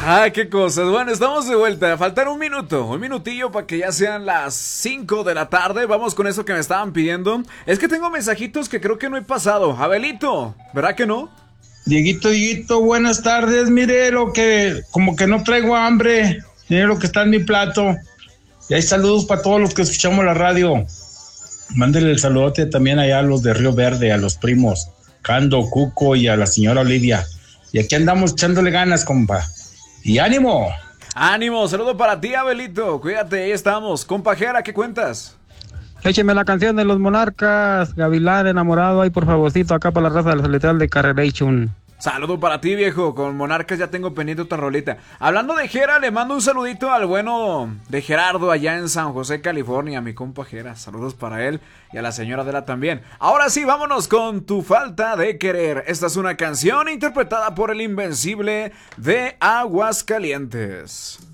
Ah, qué cosas. Bueno, estamos de vuelta. Faltan un minutillo para que ya sean las 5 de la tarde. Vamos con eso que me estaban pidiendo. Es que tengo mensajitos que creo que no he pasado. Abelito, ¿verdad que no? Dieguito, buenas tardes. Mire como que no traigo hambre. Mire lo que está en mi plato. Y hay saludos para todos los que escuchamos la radio. Mándele el saludote también allá a los de Río Verde, a los primos Cando, Cuco y a la señora Olivia. Y aquí andamos echándole ganas, compa. ¡Y ánimo! ¡Ánimo! Saludo para ti, Abelito. Cuídate, ahí estamos. Compajera, ¿qué cuentas? Écheme la canción de los Monarcas, Gavilán enamorado, ahí por favorcito, acá para la raza de la solitaria de Carreration. Saludo para ti, viejo. Con Monarcas ya tengo pendiente otra rolita. Hablando de Jera, le mando un saludito al bueno de Gerardo allá en San José, California. Mi compa Jera. Saludos para él y a la señora Adela también. Ahora sí, vámonos con Tu Falta de Querer. Esta es una canción interpretada por el Invencible de Aguascalientes.